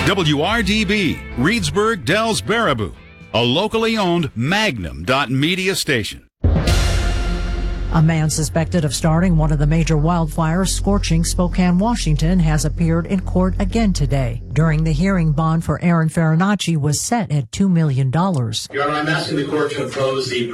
WRDB, Reedsburg, Dells, Baraboo, a locally owned Magnum.media station. A man suspected of starting one of the major wildfires scorching Spokane, Washington, has appeared in court again today. During the hearing, bond for Aaron Farinacci was set at $2 million. Your Honor, I'm asking the court to impose the